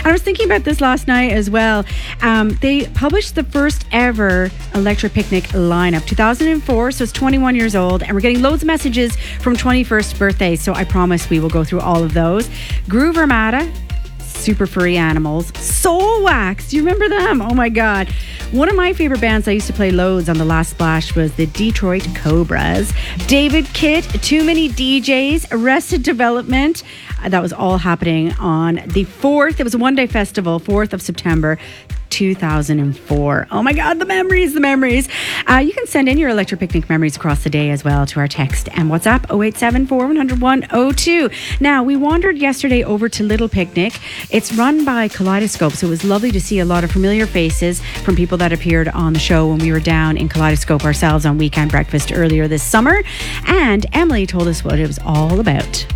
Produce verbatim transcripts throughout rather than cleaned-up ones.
And I was thinking about this last night as well. Um, they published the first ever Electric Picnic lineup, two thousand four, so it's twenty-one years old, and we're getting loads of messages from twenty-first birthdays, so I promise we will go through all of those. Groove Armada, Super Furry Animals, Soul Wax, do you remember them? Oh my god. One of my favorite bands I used to play loads on the Last Splash was the Detroit Cobras. David Kitt, Too Many D Js, Arrested Development. That was all happening on the fourth. It was a one-day festival, fourth of September two thousand four. Oh my god, the memories, the memories. Uh, you can send in your Electric Picnic memories across the day as well to our text and WhatsApp oh eight seven four, one oh one, oh two. Now, we wandered yesterday over to Little Picnic. It's run by Kaleidoscope, so it was lovely to see a lot of familiar faces from people that appeared on the show when we were down in Kaleidoscope ourselves on Weekend Breakfast earlier this summer. And Emily told us what it was all about.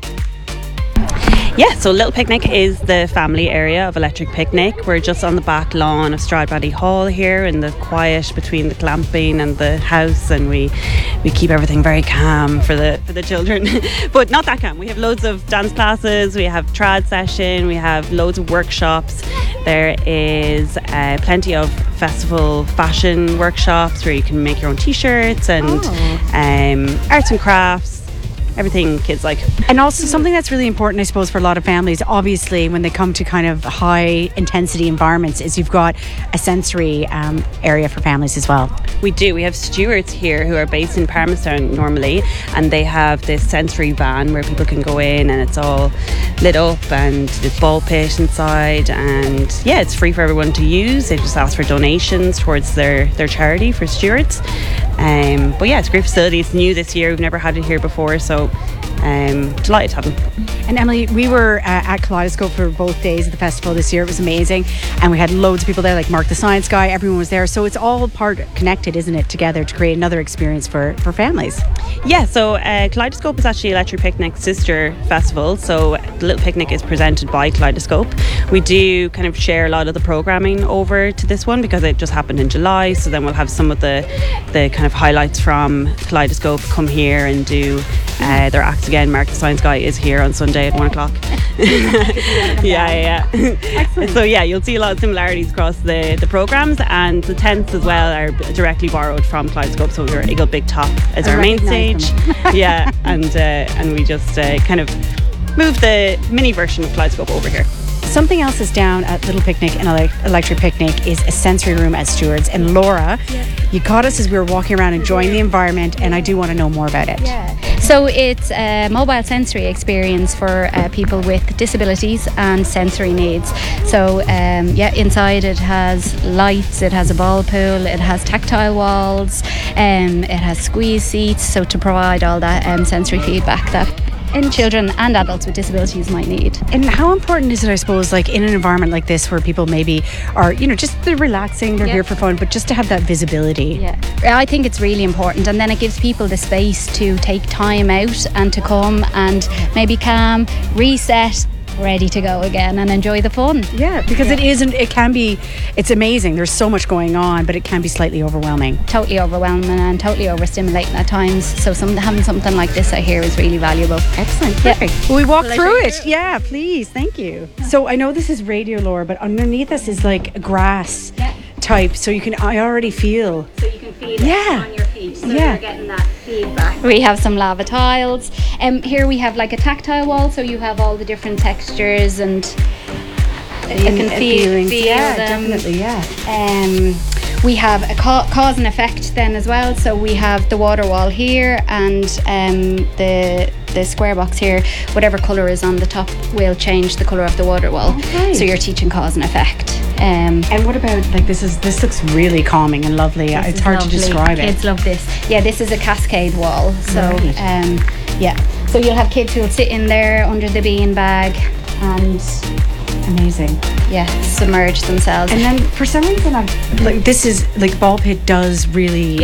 Yeah, so Little Picnic is the family area of Electric Picnic. We're just on the back lawn of Stradbally Hall here in the quiet between the clamping and the house, and we we keep everything very calm for the for the children. But not that calm. We have loads of dance classes, we have trad session, we have loads of workshops. There is uh, plenty of festival fashion workshops where you can make your own t-shirts and oh. um, arts and crafts. Everything kids like. And also something that's really important, I suppose, for a lot of families, obviously, when they come to kind of high intensity environments, is you've got a sensory um, area for families as well. We do. We have stewards here who are based in Parmestown normally, and they have this sensory van where people can go in and it's all lit up and there's ball pit inside, and yeah, it's free for everyone to use. They just ask for donations towards their, their charity for stewards. Um, but yeah, it's a great facility. It's new this year. We've never had it here before, so um, delighted to have them. And Emily, we were uh, at Kaleidoscope for both days of the festival this year. It was amazing, and we had loads of people there, like Mark the Science Guy. Everyone was there, so it's all part connected, isn't it, together to create another experience for, for families. Yeah, so uh, Kaleidoscope is actually Electric Picnic's sister festival. So the Little Picnic is presented by Kaleidoscope. We do kind of share a lot of the programming over to this one because it just happened in July. So then we'll have some of the the kind of highlights from Kaleidoscope come here and do uh, their acts again. Mark the Science Guy is here on Sunday at one o'clock. yeah, yeah, yeah. So yeah, you'll see a lot of similarities across the, the programs, and the tents as well are directly borrowed from Kaleidoscope. So we're Eagle Big Top as our main stage. yeah, and uh, and we just uh, kind of move the mini version of Kaleidoscope over here. Something else is down at Little Picnic and Electric Picnic is a sensory room at Stewards. And Laura, yeah. you caught us as we were walking around enjoying the environment, and I do want to know more about it. Yeah. So it's a mobile sensory experience for uh, people with disabilities and sensory needs. So um, yeah, inside it has lights, it has a ball pool, it has tactile walls, um, it has squeeze seats, so to provide all that um, sensory feedback that and children and adults with disabilities might need. And how important is it, I suppose, like in an environment like this where people maybe are, you know, just they're relaxing, they're yeah. here for fun, but just to have that visibility? Yeah, I think it's really important, and then it gives people the space to take time out and to come and maybe calm, reset, ready to go again and enjoy the fun. Yeah, because yeah. it isn't, it can be, it's amazing. There's so much going on, but it can be slightly overwhelming. Totally overwhelming and totally overstimulating at times. So some, having something like this, I hear, is really valuable. Excellent, perfect. Yeah. Will we walk Pleasure through it? Yeah, please, thank you. So I know this is radio, Laura, but underneath us is like grass yeah. type, so you can, I already feel. So you can feel yeah. it on your feet, so yeah. you're getting that feedback. We have some lava tiles. Um, here we have like a tactile wall, so you have all the different textures and you can feel, feel yeah, them. Definitely, yeah. Um, we have a ca- cause and effect then as well. So we have the water wall here and um, the the square box here. Whatever colour is on the top will change the colour of the water wall. Okay. So you're teaching cause and effect. Um, and what about, like, this is this looks really calming and lovely. It's hard lovely. to describe it. Kids love this. Yeah, this is a cascade wall. So right. um, yeah. So you'll have kids who will sit in there under the bean bag and amazing. Yeah, submerge themselves. And then for some reason I'm like, this is like ball pit does really yeah.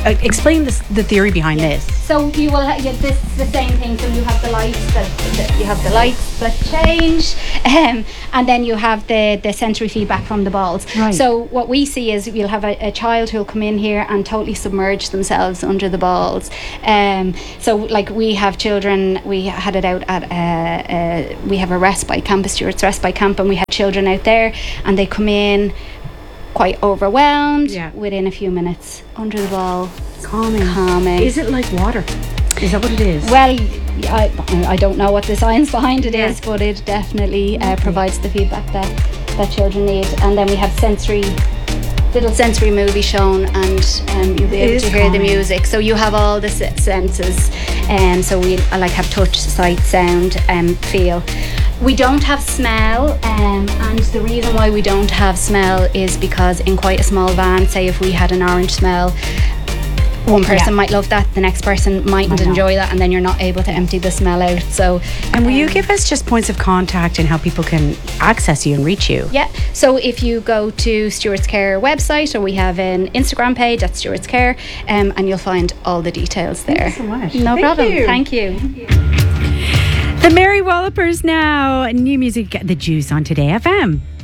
uh, explain this, the theory behind Yeah. this. So you will have, yeah, this is the same thing. So you have the lights that, that you have the lights that change, um, and then you have the the sensory feedback from the balls. Right. So what we see is you'll have a, a child who'll come in here and totally submerge themselves under the balls. Um, so like we have children, we had it out at uh, uh, we have a respite camp, a Stewart's respite camp, and we had children out there, and they come in quite overwhelmed Yeah. within a few minutes under the ball. Calming. Calming. Is it like water? Is that what it is? Well, I, I don't know what the science behind it Yeah. is, but it definitely uh, provides the feedback that, that children need. And then we have sensory, little sensory movie shown, and um, you'll be It able is to hear the calming. music. So you have all the s- senses. And um, so we uh, like have touch, sight, sound, um, feel. We don't have smell, um, and the reason why we don't have smell is because in quite a small van, say if we had an orange smell, one person Yeah. might love that, the next person mightn't Might not. enjoy that, and then you're not able to empty the smell out. So, And will you um, give us just points of contact and how people can access you and reach you? Yeah, so if you go to Stewart's Care website, or we have an Instagram page at Stewart's Care, um, and you'll find all the details there. so much. No Thank problem. you. Thank you. The Mary Wallopers now. New music, The Juice on Today F M.